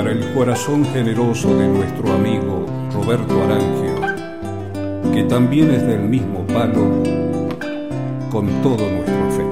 para el corazón generoso de nuestro amigo Roberto Arangio, que también es del mismo palo, con todo nuestro afecto.